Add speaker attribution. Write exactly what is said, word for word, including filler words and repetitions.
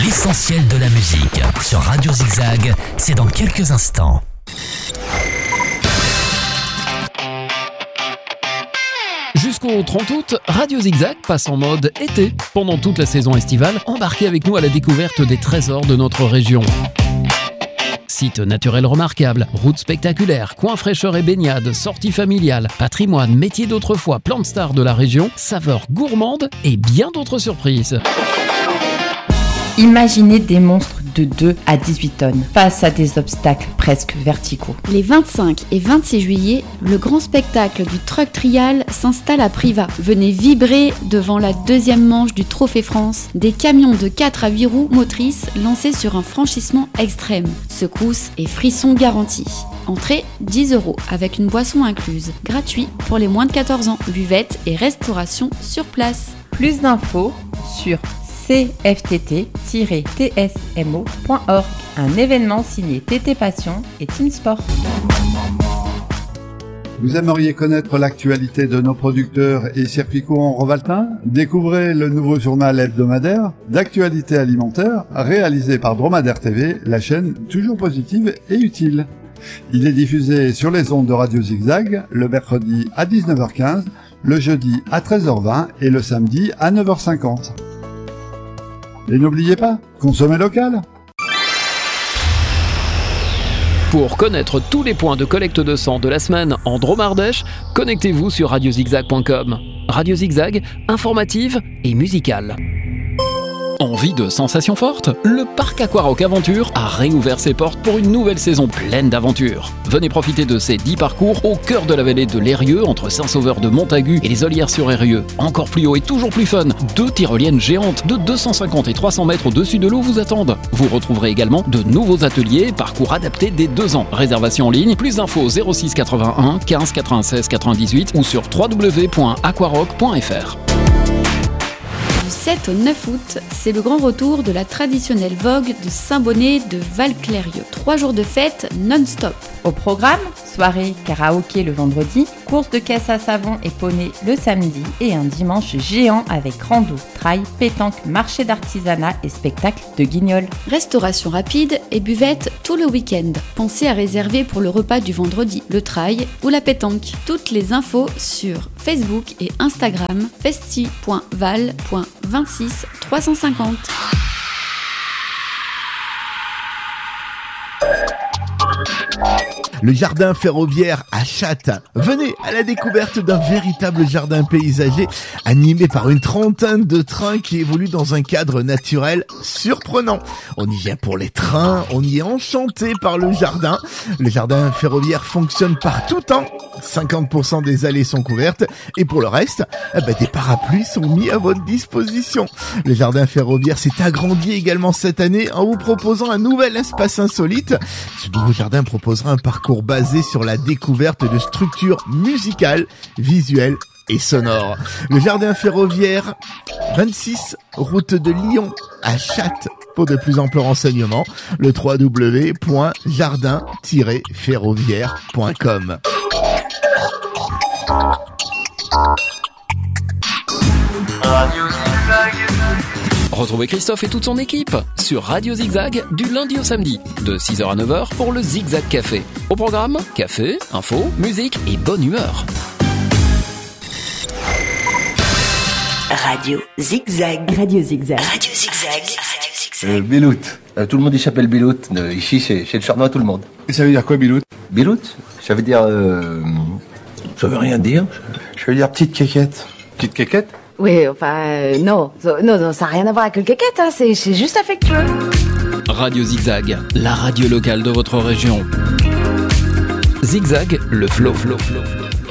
Speaker 1: L'essentiel de la musique sur Radio Zigzag, c'est dans quelques instants.
Speaker 2: Jusqu'au trente août, Radio Zigzag passe en mode été. Pendant toute la saison estivale, embarquez avec nous à la découverte des trésors de notre région. Sites naturels remarquables, routes spectaculaires, coins fraîcheur et baignade, sorties familiales, patrimoine, métiers d'autrefois, plantes stars de la région, saveurs gourmandes et bien d'autres surprises.
Speaker 3: Imaginez des monstres de deux à dix-huit tonnes face à des obstacles presque verticaux.
Speaker 4: Les vingt-cinq et vingt-six juillet, le grand spectacle du Truck Trial s'installe à Privas. Venez vibrer devant la deuxième manche du Trophée France, des camions de quatre à huit roues motrices lancés sur un franchissement extrême. Secousses et frissons garantis. Entrée dix euros avec une boisson incluse. Gratuit pour les moins de quatorze ans. Buvette et restauration sur place.
Speaker 3: Plus d'infos sur c f t t tiret t s m o point org, un événement signé T T Passion et Team Sport.
Speaker 5: Vous aimeriez connaître l'actualité de nos producteurs et circuits courants rovaltins? Découvrez le nouveau journal hebdomadaire d'actualité alimentaire réalisé par Dromadaire T V, la chaîne toujours positive et utile. Il est diffusé sur les ondes de Radio Zigzag le mercredi à dix-neuf heures quinze, le jeudi à treize heures vingt et le samedi à neuf heures cinquante. Et n'oubliez pas, consommez local.
Speaker 2: Pour connaître tous les points de collecte de sang de la semaine en Drôme-Ardèche, connectez-vous sur radio zigzag point com. Radio Zigzag, informative et musicale. Envie de sensations fortes? Le parc Aquarock Aventure a réouvert ses portes pour une nouvelle saison pleine d'aventures. Venez profiter de ces dix parcours au cœur de la vallée de l'Eyrieux, entre Saint-Sauveur de Montagu et les Ollières-sur-Eyrieux. Encore plus haut et toujours plus fun, deux tyroliennes géantes de deux cent cinquante et trois cents mètres au-dessus de l'eau vous attendent. Vous retrouverez également de nouveaux ateliers et parcours adaptés dès deux ans. Réservation en ligne, plus d'infos zéro six quatre-vingt-un quinze quatre-vingt-seize quatre-vingt-dix-huit ou sur w w w point aquarock point f r.
Speaker 4: Du sept au neuf août, c'est le grand retour de la traditionnelle vogue de Saint-Bonnet de Val-Clérieux. Trois jours de fête non-stop.
Speaker 3: Au programme, soirée karaoké le vendredi, course de caisse à savon et poney le samedi et un dimanche géant avec rando, trail, pétanque, marché d'artisanat et spectacle de guignol.
Speaker 4: Restauration rapide et buvette tout le week-end. Pensez à réserver pour le repas du vendredi, le trail ou la pétanque. Toutes les infos sur Facebook et Instagram festi point val point vingt-six trois cent cinquante.
Speaker 6: Le jardin ferroviaire à Chatte. Venez à la découverte d'un véritable jardin paysager animé par une trentaine de trains qui évoluent dans un cadre naturel surprenant. On y vient pour les trains, on y est enchanté par le jardin. Le jardin ferroviaire fonctionne par tout temps. cinquante pour cent des allées sont couvertes et pour le reste, eh ben, des parapluies sont mis à votre disposition. Le jardin ferroviaire s'est agrandi également cette année en vous proposant un nouvel espace insolite. Ce nouveau jardin proposera un parcours basé sur la découverte de structures musicales, visuelles et sonores. Le jardin ferroviaire, vingt-six route de Lyon à Chatte. Pour de plus amples renseignements, le w w w point jardin tiret ferroviaire point com.
Speaker 2: Retrouvez Christophe et toute son équipe sur Radio Zigzag du lundi au samedi, de six heures à neuf heures pour le Zigzag Café. Au programme, café, info, musique et bonne humeur.
Speaker 7: Radio Zigzag. Radio Zigzag. Radio Zigzag.
Speaker 8: Euh, Bilout. Euh, tout le monde y s'appelle Bilout. Euh, ici, c'est, chez le Charnois, tout le monde.
Speaker 5: Et ça veut dire quoi, Bilout?
Speaker 8: Bilout, ça veut dire... Euh, ça veut rien dire.
Speaker 5: Je veux dire petite quéquette.
Speaker 8: Petite quéquette?
Speaker 9: Oui, enfin, euh, non. non. Non, ça n'a rien à voir avec le quéquette, hein. c'est, c'est juste affectueux.
Speaker 2: Radio Zigzag, la radio locale de votre région. Zigzag, le flow, flow, flow, flow.